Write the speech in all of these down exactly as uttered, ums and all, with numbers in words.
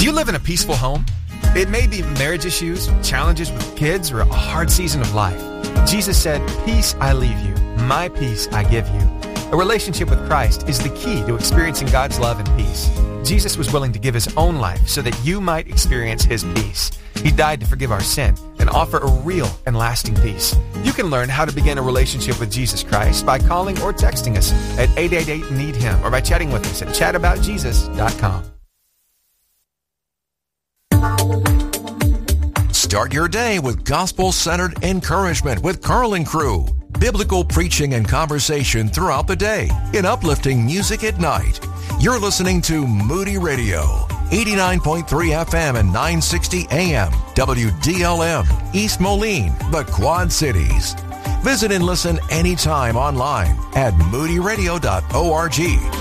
Do you live in a peaceful home? It may be marriage issues, challenges with kids, or a hard season of life. Jesus said, "Peace I leave you, my peace I give you." A relationship with Christ is the key to experiencing God's love and peace. Jesus was willing to give his own life so that you might experience his peace. He died to forgive our sin and offer a real and lasting peace. You can learn how to begin a relationship with Jesus Christ by calling or texting us at eight eight eight, need him or by chatting with us at chat about jesus dot com. Start your day with gospel-centered encouragement with Carl and Crew. Biblical preaching and conversation throughout the day in uplifting music at night. You're listening to Moody Radio, eighty-nine point three F M and nine sixty A M, W D L M, East Moline, the Quad Cities. Visit and listen anytime online at moody radio dot org.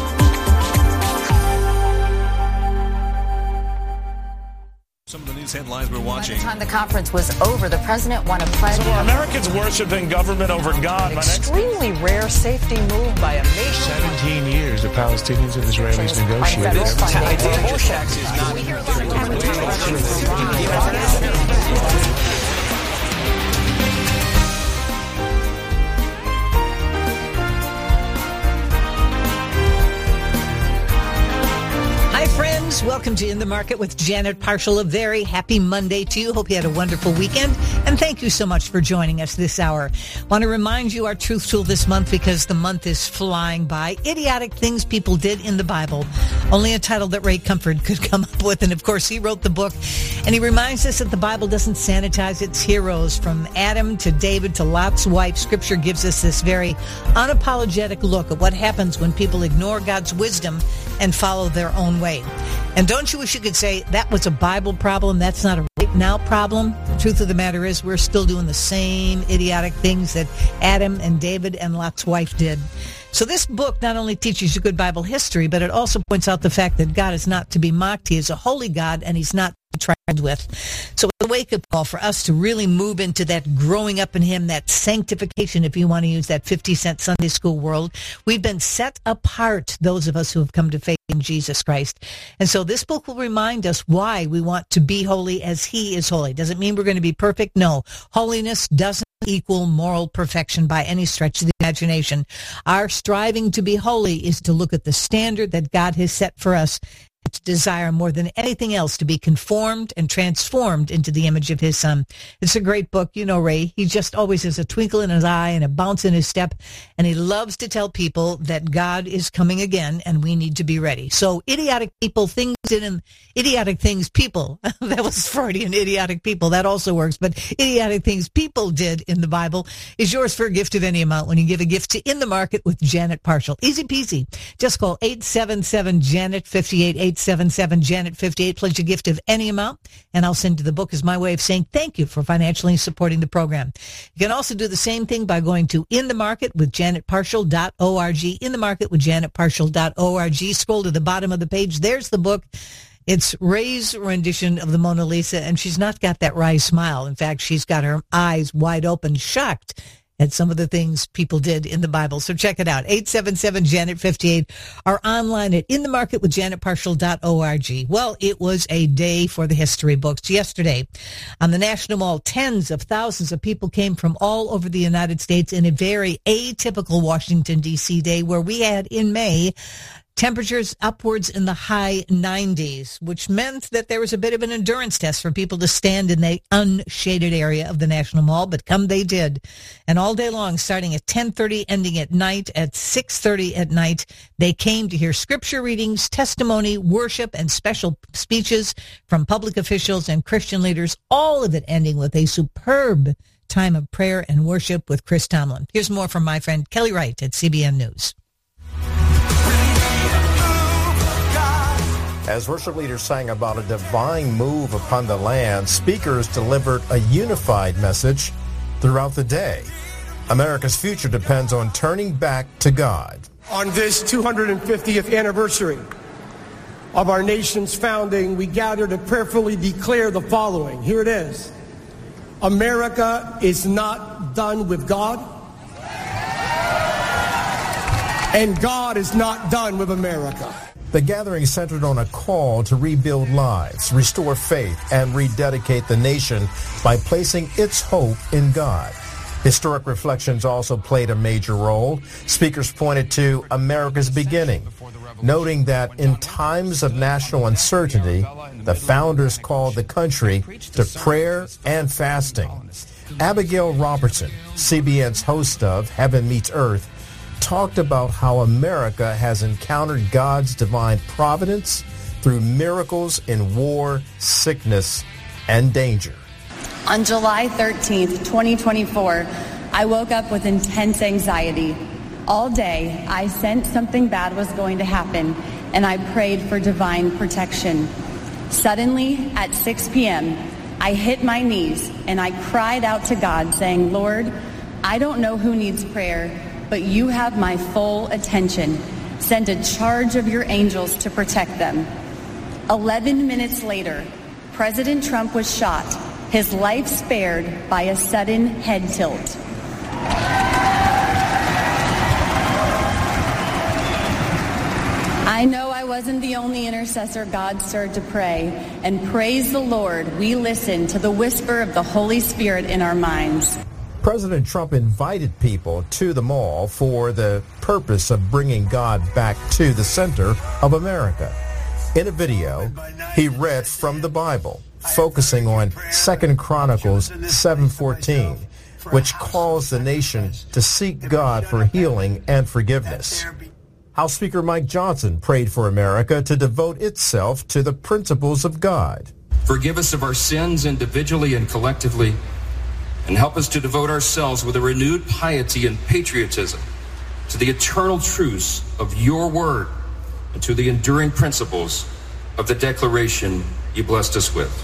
Some of the news headlines we're watching. By the time the conference was over, the president won a pledge. So are Americans worshiping government over God? An extremely rare safety move by a nation. seventeen years the Palestinians and Israelis negotiated. Hi, friends. Welcome to In the Market with Janet Parshall. A very happy Monday to you. Hope you had a wonderful weekend. And thank you so much for joining us this hour. Want to remind you our truth tool this month, because the month is flying by. Idiotic things people did in the Bible. Only a title that Ray Comfort could come up with. And of course, he wrote the book. And he reminds us that the Bible doesn't sanitize its heroes. From Adam to David to Lot's wife, Scripture gives us this very unapologetic look at what happens when people ignore God's wisdom and follow their own way. And don't you wish you could say that was a Bible problem? That's not a right now problem. The truth of the matter is we're still doing the same idiotic things that Adam and David and Lot's wife did. So this book not only teaches you good Bible history, but it also points out the fact that God is not to be mocked. He is a holy God, and he's not to be trifled with. So it's a wake-up call for us to really move into that growing up in him, that sanctification, if you want to use that fifty-cent Sunday school world. We've been set apart, those of us who have come to faith in Jesus Christ. And so this book will remind us why we want to be holy as he is holy. Doesn't mean we're going to be perfect. No, holiness doesn't equal moral perfection by any stretch of the imagination. Our striving to be holy is to look at the standard that God has set for us, to desire more than anything else to be conformed and transformed into the image of his son. It's a great book. You know, Ray, he just always has a twinkle in his eye and a bounce in his step, and he loves to tell people that God is coming again and we need to be ready. So idiotic people, things in idiotic things people, that was Freudian, idiotic people, that also works, but idiotic things people did in the Bible is yours for a gift of any amount when you give a gift to In the Market with Janet Parshall. Easy peasy. Just call eight seven seven, Janet fifty-eight, eight seven seven, Janet fifty-eight, pledge a gift of any amount, and I'll send you the book as my way of saying thank you for financially supporting the program. You can also do the same thing by going to in the market with janet parshall dot org, in the market with janet parshall dot org. Scroll to the bottom of the page. There's the book. It's Ray's rendition of the Mona Lisa, and she's not got that wry smile. In fact, she's got her eyes wide open, shocked at some of the things people did in the Bible. So check it out, eight seven seven, Janet fifty-eight, or online at in the market with janet parshall dot org. Well, it was a day for the history books. Yesterday, on the National Mall, tens of thousands of people came from all over the United States in a very atypical Washington, D C day, where we had in May temperatures upwards in the high nineties, which meant that there was a bit of an endurance test for people to stand in the unshaded area of the National Mall, but come they did. And all day long, starting at ten thirty, ending at night at six thirty at night, they came to hear scripture readings, testimony, worship, and special speeches from public officials and Christian leaders, all of it ending with a superb time of prayer and worship with Chris Tomlin. Here's more from my friend Kelly Wright at C B N News. As worship leaders sang about a divine move upon the land, speakers delivered a unified message throughout the day. America's future depends on turning back to God. On this two hundred fiftieth anniversary of our nation's founding, we gather to prayerfully declare the following. Here it is. America is not done with God, and God is not done with America. The gathering centered on a call to rebuild lives, restore faith, and rededicate the nation by placing its hope in God. Historic reflections also played a major role. Speakers pointed to America's beginning, noting that in times of national uncertainty, the founders called the country to prayer and fasting. Abigail Robertson, C B N's host of Heaven Meets Earth, talked about how America has encountered God's divine providence through miracles in war, sickness, and danger. On July thirteenth, twenty twenty-four, I woke up with intense anxiety. All day, I sensed something bad was going to happen, and I prayed for divine protection. Suddenly, at six p.m., I hit my knees, and I cried out to God, saying, Lord, I don't know who needs prayer, but you have my full attention. Send a charge of your angels to protect them. Eleven minutes later, President Trump was shot, his life spared by a sudden head tilt. I know I wasn't the only intercessor God stirred to pray, and praise the Lord, we listened to the whisper of the Holy Spirit in our minds. President Trump invited people to the mall for the purpose of bringing God back to the center of America. In a video, he read from the Bible, focusing on Second Chronicles seven fourteen, which calls the nation to seek God for healing and forgiveness. House Speaker Mike Johnson prayed for America to devote itself to the principles of God. Forgive us of our sins individually and collectively, and help us to devote ourselves with a renewed piety and patriotism to the eternal truths of your word and to the enduring principles of the declaration you blessed us with.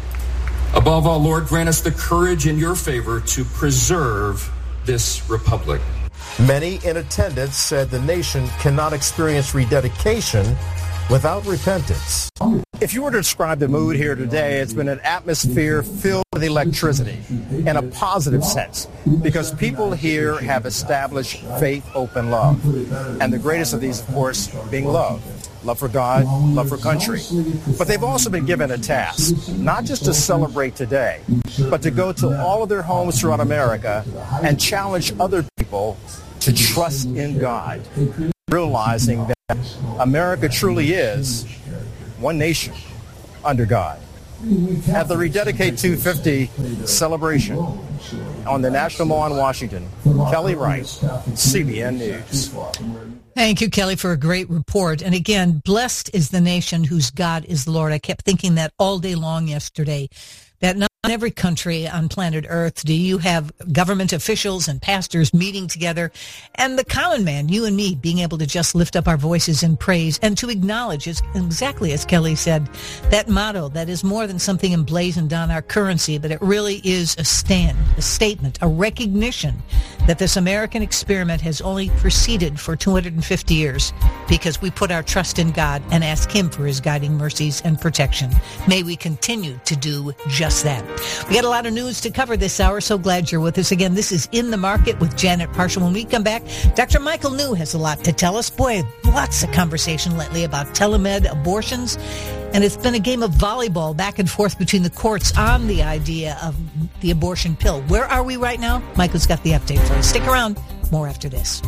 Above all, Lord, grant us the courage in your favor to preserve this republic. Many in attendance said the nation cannot experience rededication without repentance. If you were to describe the mood here today, it's been an atmosphere filled with electricity in a positive sense, because people here have established faith, hope, and love. And the greatest of these, of course, being love. Love for God, love for country. But they've also been given a task, not just to celebrate today, but to go to all of their homes throughout America and challenge other people to trust in God, realizing that America truly is one nation under God. At the Rededicate two fifty celebration on the National Mall in Washington, Kelly Wright, C B N News. Thank you, Kelly, for a great report. And again, blessed is the nation whose God is the Lord. I kept thinking that all day long yesterday, that not in every country on planet Earth do you have government officials and pastors meeting together, and the common man, you and me, being able to just lift up our voices in praise and to acknowledge, as, exactly as Kelly said, that motto that is more than something emblazoned on our currency, but it really is a stand, a statement, a recognition that this American experiment has only proceeded for two hundred fifty years because we put our trust in God and ask him for his guiding mercies and protection. May we continue to do just that. We got a lot of news to cover this hour. So glad you're with us again. This is In the Market with Janet Parshall. When we come back, Doctor Michael New has a lot to tell us. Boy, lots of conversation lately about telemed abortions. And it's been a game of volleyball back and forth between the courts on the idea of the abortion pill. Where are we right now? Michael's got the update for us. Stick around. More after this.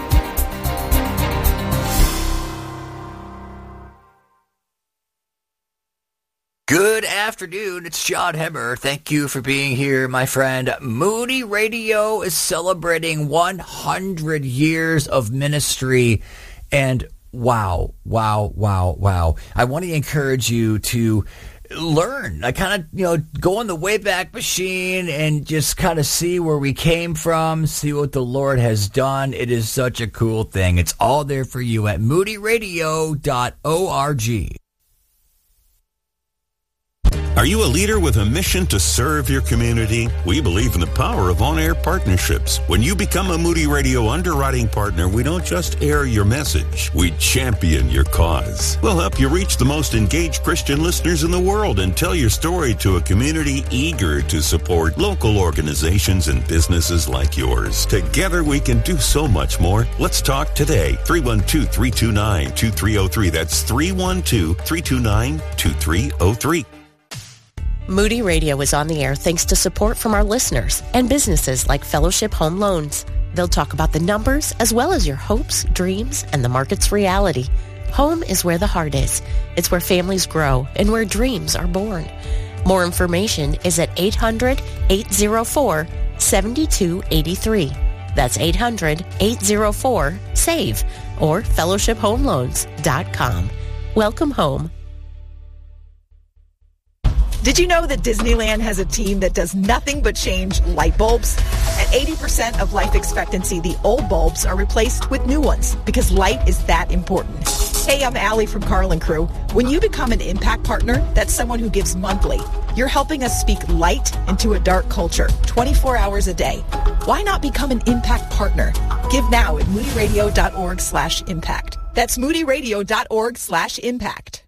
Good afternoon. It's John Hemmer. Thank you for being here, my friend. Moody Radio is celebrating one hundred years of ministry, and wow, wow, wow, wow. I want to encourage you to learn. I kind of, you know, go in the Wayback Machine and just kind of see where we came from, see what the Lord has done. It is such a cool thing. It's all there for you at moody radio dot org. Are you a leader with a mission to serve your community? We believe in the power of on-air partnerships. When you become a Moody Radio underwriting partner, we don't just air your message. We champion your cause. We'll help you reach the most engaged Christian listeners in the world and tell your story to a community eager to support local organizations and businesses like yours. Together we can do so much more. Let's talk today. three one two, three two nine, two three zero three. That's three one two, three two nine, two three zero three. Moody Radio is on the air thanks to support from our listeners and businesses like Fellowship Home Loans. They'll talk about the numbers as well as your hopes, dreams, and the market's reality. Home is where the heart is. It's where families grow and where dreams are born. More information is at eight hundred, eight oh four, seven two eight three. That's eight hundred, eight oh four, SAVE or fellowship home loans dot com. Welcome home. Did you know that Disneyland has a team that does nothing but change light bulbs? At eighty percent of life expectancy, the old bulbs are replaced with new ones because light is that important. Hey, I'm Allie from Carl and Crew. When you become an Impact Partner, that's someone who gives monthly. You're helping us speak light into a dark culture, twenty-four hours a day. Why not become an Impact Partner? Give now at moodyradio.org slash impact. That's moodyradio.org slash impact.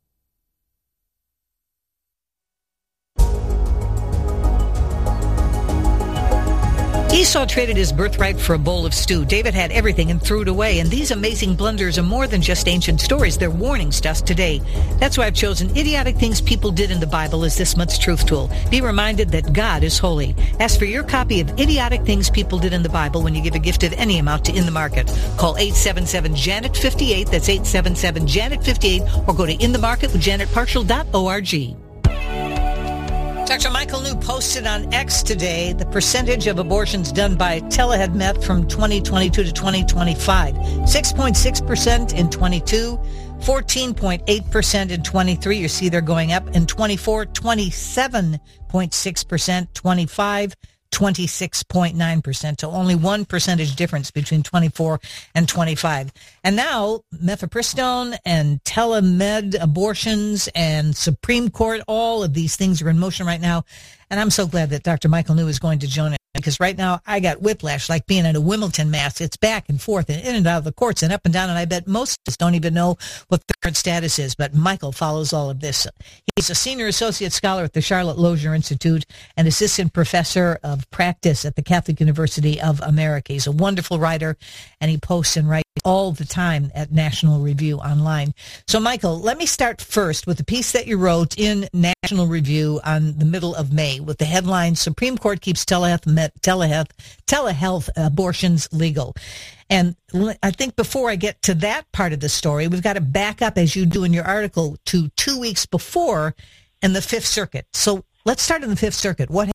Esau traded his birthright for a bowl of stew. David had everything and threw it away. And these amazing blunders are more than just ancient stories. They're warnings to us today. That's why I've chosen Idiotic Things People Did in the Bible as this month's Truth Tool. Be reminded that God is holy. Ask for your copy of Idiotic Things People Did in the Bible when you give a gift of any amount to In the Market. Call eight seven seven, Janet fifty-eight. That's eight seven seven, Janet fifty-eight. Or go to in the market with janet partial dot org. Doctor Michael New posted on X today the percentage of abortions done by telehead meth from twenty twenty-two to twenty twenty-five. six point six percent in twenty-two, fourteen point eight percent in twenty-three. You see they're going up. In twenty-four, twenty-seven point six percent, twenty-five, twenty-six point nine percent. So only one percentage difference between twenty-four and twenty-five. And now mifepristone and telemed abortions and Supreme Court, all of these things are in motion right now. And I'm so glad that Doctor Michael New is going to join us, because right now I got whiplash like being at a Wimbledon match. It's back and forth and in and out of the courts and up and down. And I bet most of us don't even know what the current status is. But Michael follows all of this. He's a senior associate scholar at the Charlotte Lozier Institute and assistant professor of practice at the Catholic University of America. He's a wonderful writer, and he posts and writes all the time at National Review online. So, Michael, let me start first with the piece that you wrote in National Review on the middle of May with the headline, Supreme Court Keeps Telehealth, telehealth, telehealth Abortions Legal. And I think before I get to that part of the story, we've got to back up, as you do in your article, to two weeks before in the Fifth Circuit. So let's start in the Fifth Circuit. What